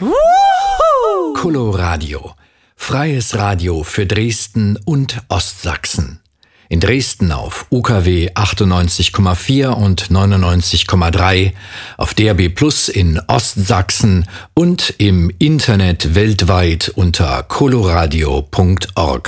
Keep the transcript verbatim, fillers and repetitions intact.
Coloradio. Freies Radio für Dresden und Ostsachsen. In Dresden auf U K W achtundneunzig Komma vier und neunundneunzig Komma drei, auf D A B Plus in Ostsachsen und im Internet weltweit unter coloradio punkt org.